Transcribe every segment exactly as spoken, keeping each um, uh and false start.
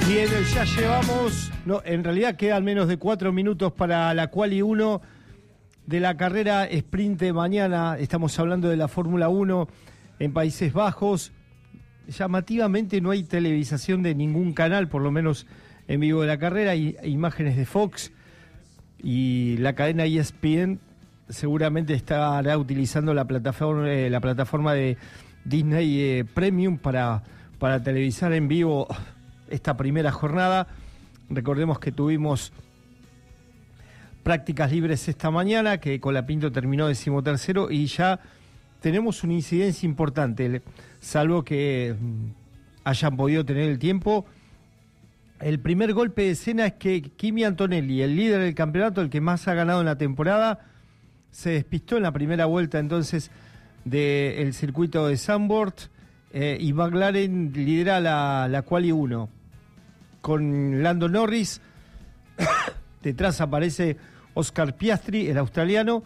Bien, ya llevamos, no, en realidad quedan menos de cuatro minutos para la Quali uno de la carrera sprint de mañana. Estamos hablando de la Fórmula uno en Países Bajos. Llamativamente no hay televisación de ningún canal, por lo menos en vivo de la carrera. Hay imágenes de Fox y la cadena E S P N seguramente estará utilizando la plataforma, eh, la plataforma de Disney eh, Premium para, para televisar en vivo esta primera jornada. Recordemos que tuvimos prácticas libres esta mañana, que Colapinto terminó decimotercero y ya tenemos una incidencia importante, salvo que hayan podido tener el tiempo. El primer golpe de escena es que Kimi Antonelli, el líder del campeonato, el que más ha ganado en la temporada, se despistó en la primera vuelta entonces del circuito de Zandvoort, eh, y McLaren lidera la, la Quali uno con Lando Norris. Detrás aparece Oscar Piastri, el australiano,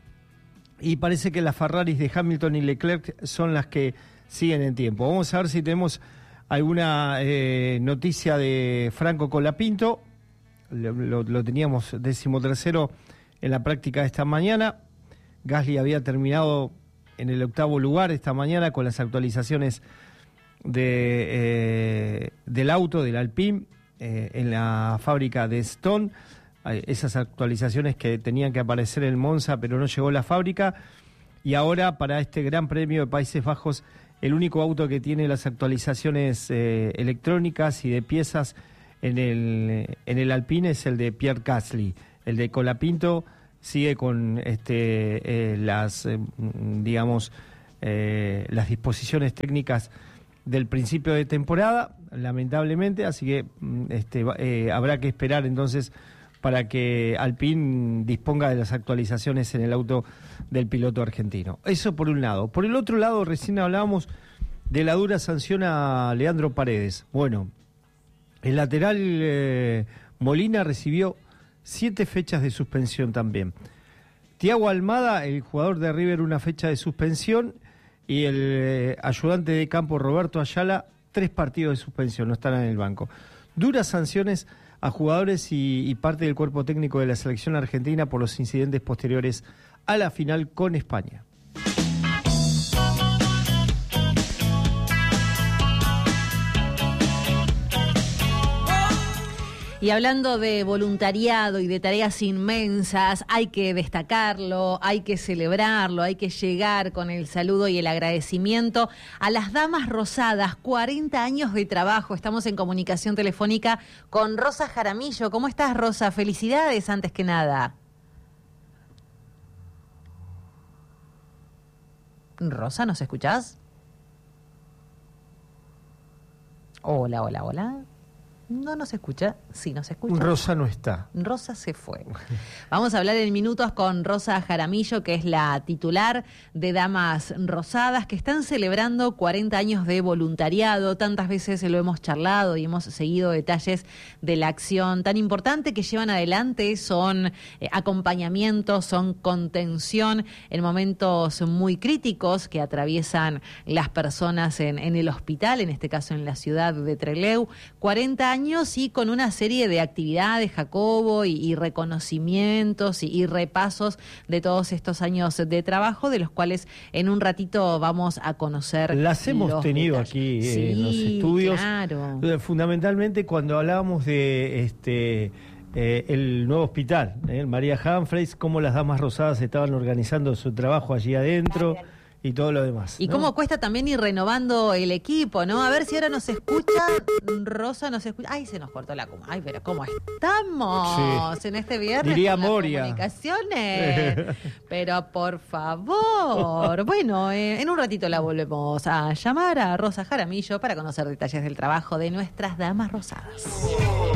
y parece que las Ferraris de Hamilton y Leclerc son las que siguen en tiempo. Vamos a ver si tenemos alguna eh, noticia de Franco Colapinto. Lo, lo, lo teníamos decimotercero en la práctica de esta mañana. Gasly había terminado en el octavo lugar esta mañana con las actualizaciones de, eh, del auto, del Alpine, eh, en la fábrica de Stone. Esas actualizaciones que tenían que aparecer en Monza, pero no llegó la fábrica. Y ahora, para este Gran Premio de Países Bajos, el único auto que tiene las actualizaciones eh, electrónicas y de piezas en el, en el Alpine es el de Pierre Gasly. El de Colapinto sigue con este, eh, las, eh, digamos, eh, las disposiciones técnicas del principio de temporada, lamentablemente, así que este, eh, habrá que esperar entonces para que Alpine disponga de las actualizaciones en el auto del piloto argentino. Eso por un lado. Por el otro lado, recién hablábamos de la dura sanción a Leandro Paredes. Bueno, el lateral eh, Molina recibió siete fechas de suspensión también. Thiago Almada, el jugador de River, una fecha de suspensión, y el eh, ayudante de campo Roberto Ayala, tres partidos de suspensión, no están en el banco. Duras sanciones a jugadores y, y parte del cuerpo técnico de la selección argentina por los incidentes posteriores a la final con España. Y hablando de voluntariado y de tareas inmensas, hay que destacarlo, hay que celebrarlo, hay que llegar con el saludo y el agradecimiento a las Damas Rosadas, cuarenta años de trabajo. Estamos en comunicación telefónica con Rosa Jaramillo. ¿Cómo estás, Rosa? Felicidades, antes que nada. Rosa, ¿nos escuchás? Hola, hola, hola. ¿No nos escucha? Sí, nos escucha. Rosa no está. Rosa se fue. Vamos a hablar en minutos con Rosa Jaramillo, que es la titular de Damas Rosadas, que están celebrando cuarenta años de voluntariado. Tantas veces lo hemos charlado y hemos seguido detalles de la acción tan importante que llevan adelante. Son eh, acompañamientos, son contención en momentos muy críticos que atraviesan las personas en, en el hospital, en este caso en la ciudad de Trelew. cuarenta años y con una serie de actividades, Jacobo, y, y reconocimientos y, y repasos de todos estos años de trabajo, de los cuales en un ratito vamos a conocer. Las hemos tenido detalles aquí eh, sí, en los estudios, claro. Fundamentalmente cuando hablábamos de este eh, el nuevo hospital, eh, el María Humphreys, cómo las Damas Rosadas estaban organizando su trabajo allí adentro. Y todo lo demás. Y ¿no? Cómo cuesta también ir renovando el equipo, ¿no? A ver si ahora nos escucha, Rosa nos escucha. Ay, se nos cortó la coma. Ay, pero ¿cómo estamos sí. en este viernes? Diría con Moria. Las comunicaciones. Pero por favor. Bueno, eh, en un ratito la volvemos a llamar a Rosa Jaramillo para conocer detalles del trabajo de nuestras Damas Rosadas.